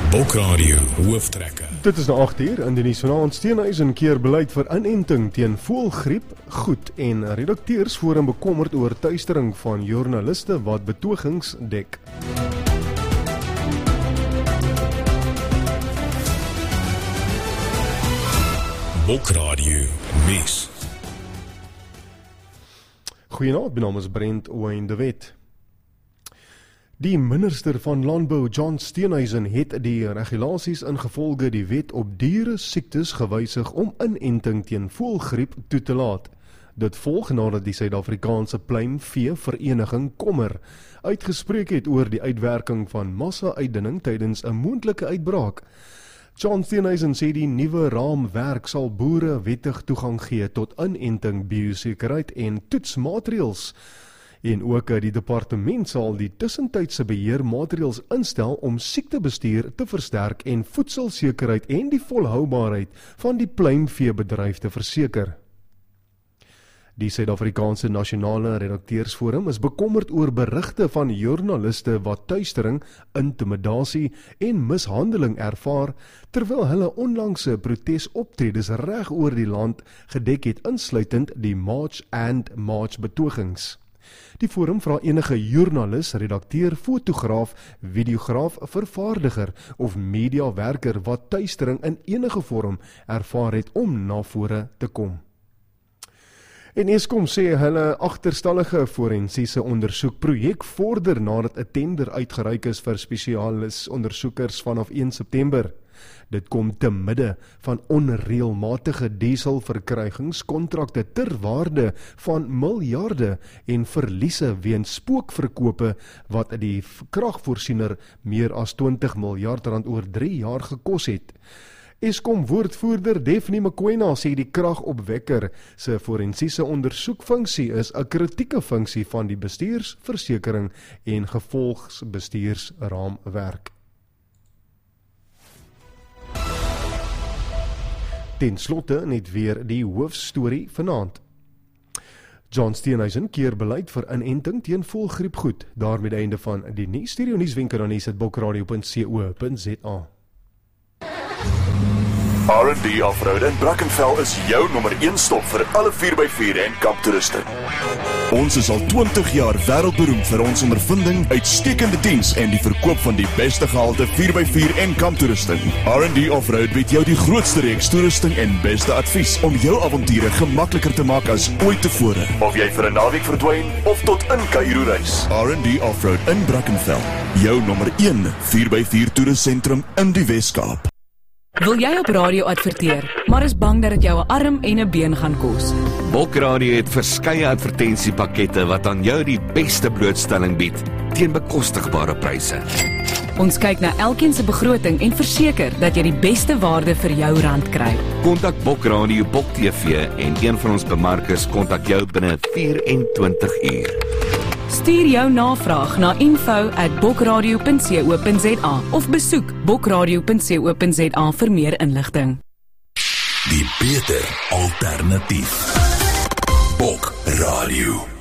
Bokradio hooftrekke. Dit is na 8 uur in die nuus vanaand. Steenhuisen keer beleid vir inenting teen voëlgriep goed en redakteursforum bekommerd oor tuistering van joernaliste wat betogings dek. Bokradio nuus. Goeienaand, my naam is Brent Wayne de Wet. Die minister van Landbou, John Steenhuisen, het die regulasies ingevolge die wet op diere siektes gewysig om inenting teen voëlgriep toe te laat. Dit volg nadat die Suid-Afrikaanse pluimvee vereniging Kommer uitgespreek het oor die uitwerking van massa-uitdunning tydens 'n moontlike uitbraak. John Steenhuisen sê die nuwe raamwerk sal boere wettig toegang gee tot inenting, biosekerheid en toetsmaatreëls. En ook die departement sal die tussentydse beheermaatreëls instel om siektebestuur te versterk en voedselsekerheid en die volhoubaarheid van die pluimveebedryf te verseker. Die Suid-Afrikaanse Nasionale Redakteursforum is bekommerd oor berigte van joernaliste wat tuistering, intimidasie en mishandeling ervaar, terwyl hulle onlangse protesoptredes reg oor die land gedek het, insluitend die March and March betogings. Die forum vra enige joernalis, redakteur, fotograaf, videograaf, vervaardiger of mediawerker wat tuistering in enige vorm ervaar het om na vore te kom. En Eskom sê hulle agterstallige forensiese ondersoekprojek vorder nadat 'n tender uitgereik is vir spesialis ondersoekers vanaf 1 September. Dit kom te midde van onreëlmatige dieselverkrygingskontrakte ter waarde van miljarde en verliese weens spookverkope wat die kragvoorsiener meer as 20 miljard rand oor 3 jaar gekos het. Eskom woordvoerder Daphne Mokoena sê die kragopwekker se forensiese ondersoekfunksie is 'n kritieke funksie van die bestuursversekering en gevolgsbestuursraamwerk. Ten slotte net weer die hoofstorie vanaand. John Steenhuisen keer beleid vir inenting teen voëlgriep goed. Daarmee die einde van die nuus. Studio nuuswenke dan is dit bokradio.co.za. R&D Offroad in Brackenfell is jou nommer 1 stop vir alle 4x4 en kamptoeriste. Ons is al 20 jaar wêreldberoemd vir ons ondervinding, uitstekende diens en die verkoop van die beste gehalte 4x4 en kamptoerusting. R&D Offroad bied jou die grootste reeks toerusting en beste advies om jou avonture gemakliker te maak as ooit tevore. Of jy vir 'n naweek verdwyn of tot in Kaïro reis. R&D Offroad in Brackenfell, jou nommer 1 4x4 toerustsentrum in die Weskaap. Wil jy op radio adverteer, maar is bang dat dit jou 'n arm en 'n been gaan kos? Bokradio het verskeie advertensiepakkette wat aan jou die beste blootstelling bied teen bekostigbare pryse. Ons kyk na elkeen se begroting en verseker dat jy die beste waarde vir jou rand kry. Kontak Bokradio Bok TV en een van ons bemarkers kontak jou binne 24 uur. Stuur jou navraag na info@bokradio.co.za of besoek bokradio.co.za vir meer inligting. Die beter alternatief. Bokradio.